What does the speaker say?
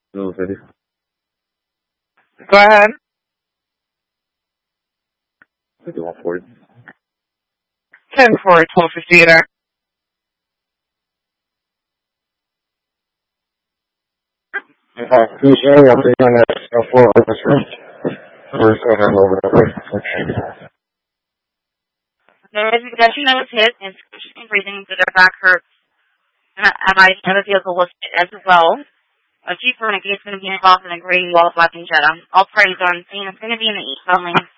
No, City. Go ahead. 5140. 10 for 1250 there. Who's area update on that floor officer? First, I'll hand over that way. The investigation that was hit is breathing, so their back hurts. And another vehicle was hit as well. A Jeep Renegade is going to be involved in a gray wall blocking Jetta. All parties on scene. It's going to be in the eastbound lane.